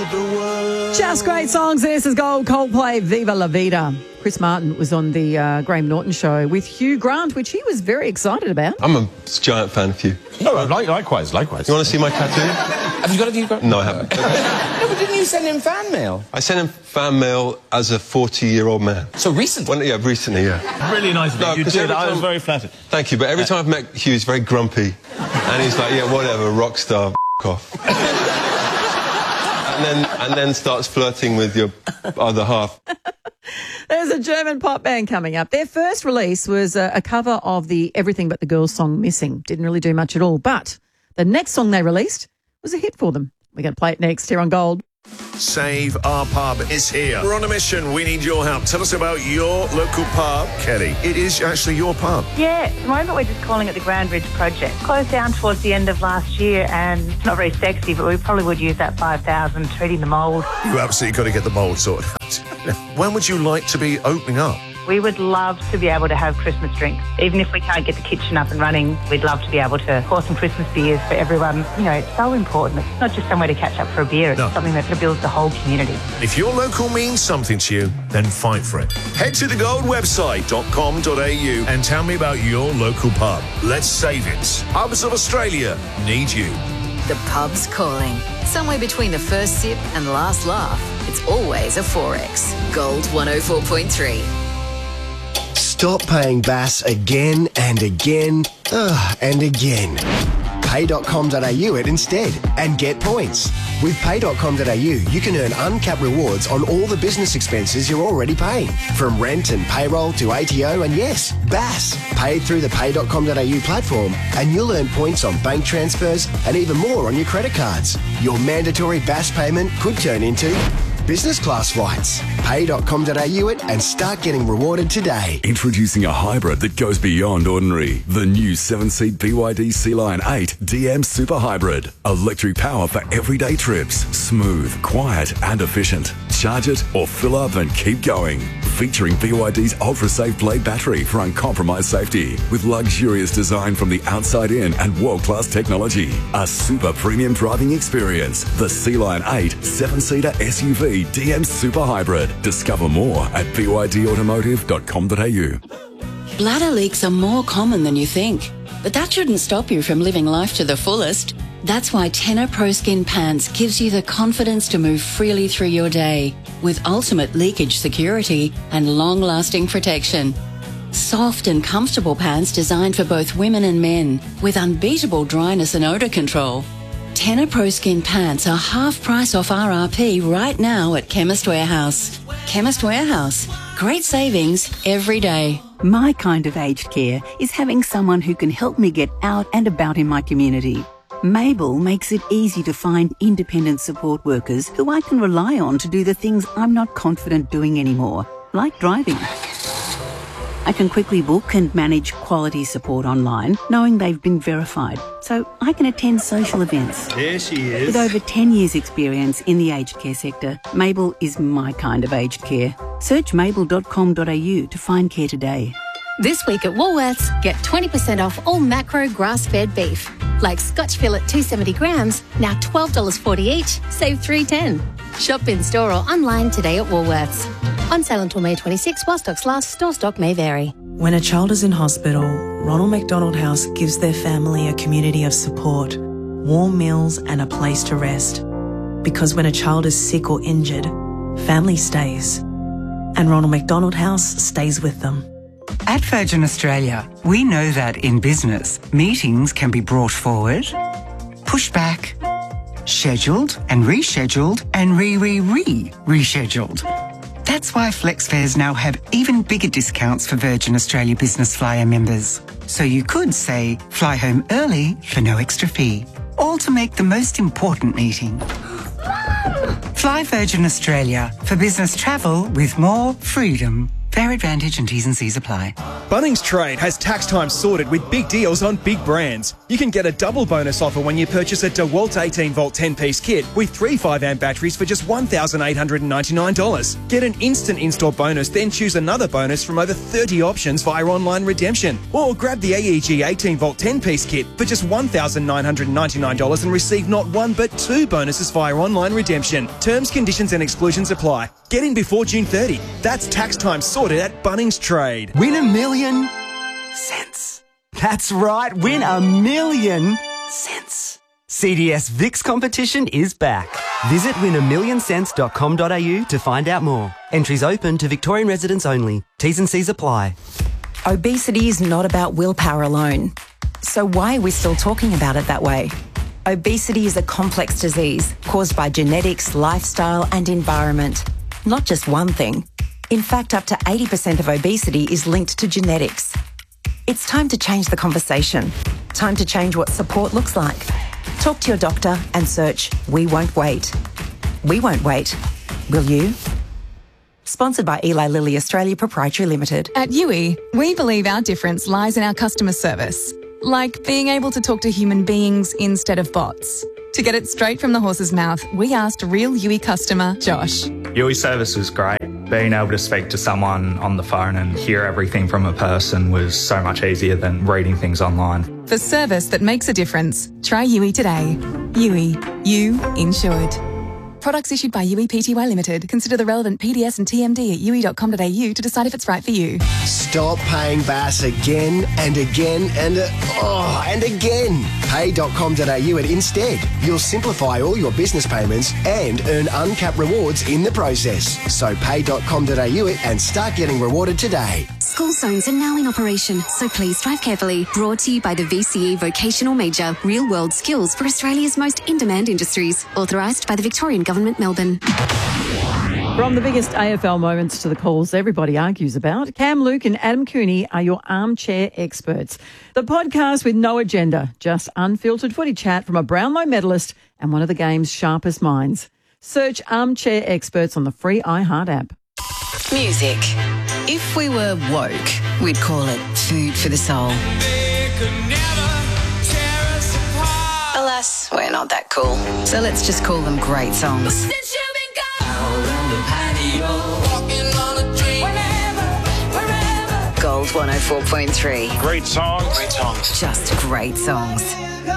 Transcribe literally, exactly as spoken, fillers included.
the world. Just great songs. This is Gold, Coldplay, Viva La Vida. Chris Martin was on the uh, Graham Norton show with Hugh Grant, which he was very excited about. I'm a giant fan of you. Oh, like, likewise, likewise. You want to see my tattoo? Have you got a Hugh Grant? No, I haven't. No, but didn't you send him fan mail? I sent him fan mail as a forty-year-old man. So recently? When, yeah, recently, yeah. Really nice of you. No, You 'cause did. every I was time- very flattered. Thank you, but every time I've met Hugh, he's very grumpy. And he's like, yeah, whatever, rock star, f*** off. and, then, and then starts flirting with your other half. There's a German pop band coming up. Their first release was a, a cover of the Everything But the Girls song Missing. Didn't really do much at all. But the next song they released was a hit for them. We're going to play it next here on Gold. Save Our Pub is here. We're on a mission. We need your help. Tell us about your local pub. Kelly, it is actually your pub. Yeah, at the moment we're just calling it the Grand Ridge Project. Closed down towards the end of last year and it's not very sexy, but we probably would use that five thousand treating the mould. You absolutely got to get the mould sorted out. When would you like to be opening up? We would love to be able to have Christmas drinks. Even if we can't get the kitchen up and running, we'd love to be able to pour some Christmas beers for everyone. You know, it's so important. It's not just somewhere to catch up for a beer. It's No. something that builds the whole community. If your local means something to you, then fight for it. Head to the gold website dot com dot a u and tell me about your local pub. Let's save it. Pubs of Australia need you. The pub's calling. Somewhere between the first sip and last laugh, it's always a four X. Gold one oh four point three. Stop paying Bass again and again ugh, and again. pay dot com dot a u it instead and get points. With pay dot com dot a u, you can earn uncapped rewards on all the business expenses you're already paying. From rent and payroll to A T O and yes, Bass. Paid through the pay dot com dot a u platform and you'll earn points on bank transfers and even more on your credit cards. Your mandatory Bass payment could turn into business class flights. pay dot com dot a u it and start getting rewarded today. Introducing a hybrid that goes beyond ordinary. The new seven-seat B Y D Sea Lion eight D M Super Hybrid. Electric power for everyday trips. Smooth, quiet and efficient. Charge it or fill up and keep going. Featuring B Y D's ultra-safe blade battery for uncompromised safety. With luxurious design from the outside in and world-class technology. A super premium driving experience. The Sea Lion eight seven-seater S U V D M Super Hybrid. Discover more at b y d automotive dot com dot a u. Bladder leaks are more common than you think, but that shouldn't stop you from living life to the fullest. That's why Tenor Pro Skin Pants gives you the confidence to move freely through your day with ultimate leakage security and long-lasting protection. Soft and comfortable pants designed for both women and men with unbeatable dryness and odour control. Tenor Pro Skin Pants are half price off R R P right now at Chemist Warehouse. Chemist Warehouse. Great savings every day. My kind of aged care is having someone who can help me get out and about in my community. Mabel makes it easy to find independent support workers who I can rely on to do the things I'm not confident doing anymore, like driving. I can quickly book and manage quality support online, knowing they've been verified, so I can attend social events. There she is. With over ten years' experience in the aged care sector, Mabel is my kind of aged care. Search mabel dot com dot a u to find care today. This week at Woolworths, get twenty percent off all macro grass-fed beef. Like Scotch fillet two hundred seventy grams, now twelve dollars forty each, save three dollars ten. Shop in store or online today at Woolworths. On sale until May twenty-sixth, while stocks last, store stock may vary. When a child is in hospital, Ronald McDonald House gives their family a community of support, warm meals and a place to rest. Because when a child is sick or injured, family stays. And Ronald McDonald House stays with them. At Virgin Australia, we know that in business, meetings can be brought forward, pushed back, scheduled and rescheduled and re-re-re-rescheduled. That's why FlexFares now have even bigger discounts for Virgin Australia Business Flyer members. So you could, say, fly home early for no extra fee. All to make the most important meeting. Fly Virgin Australia for business travel with more freedom. Fair advantage and T's and C's apply. Bunnings Trade has tax time sorted with big deals on big brands. You can get a double bonus offer when you purchase a DeWalt eighteen volt ten piece kit with three five amp batteries for just one thousand eight hundred ninety-nine dollars. Get an instant install bonus, then choose another bonus from over thirty options via online redemption. Or grab the A E G eighteen volt ten piece kit for just one thousand nine hundred ninety-nine dollars and receive not one but two bonuses via online redemption. Terms, conditions and exclusions apply. Get in before June thirtieth. That's tax time sorted at Bunnings Trade. Win a million cents. That's right, win a million cents. C D S V I X competition is back. Visit win a million cents dot com dot a u to find out more. Entries open to Victorian residents only. T's and C's apply. Obesity is not about willpower alone. So why are we still talking about it that way? Obesity is a complex disease caused by genetics, lifestyle and environment. Not just one thing. In fact, up to eighty percent of obesity is linked to genetics. It's time to change the conversation. Time to change what support looks like. Talk to your doctor and search We Won't Wait. We won't wait. Will you? Sponsored by Eli Lilly Australia Proprietary Limited. At U I, we believe our difference lies in our customer service. Like being able to talk to human beings instead of bots. To get it straight from the horse's mouth, we asked real U I customer Josh. U I service was great. Being able to speak to someone on the phone and hear everything from a person was so much easier than reading things online. For service that makes a difference, try U I today. U I, you insured. Products issued by U I P T Y Limited. Consider the relevant P D S and T M D at u i dot com dot a u to decide if it's right for you. Stop paying Bass again and again and uh, oh, and again. pay dot com dot a u at Instead. You'll simplify all your business payments and earn uncapped rewards in the process. So pay dot com dot a u and start getting rewarded today. School zones are now in operation, so please drive carefully. Brought to you by the V C E Vocational Major, Real World Skills for Australia's most in-demand industries. Authorised by the Victorian Government, Melbourne. From the biggest A F L moments to the calls everybody argues about, Cam Luke and Adam Cooney are your armchair experts. The podcast with no agenda, just unfiltered footy chat from a Brownlow medalist and one of the game's sharpest minds. Search Armchair Experts on the free iHeart app. Music. If we were woke, we'd call it food for the soul. Alas, we're not that cool. So let's just call them great songs. Gold one oh four point three. Great songs. Great songs. Just great songs.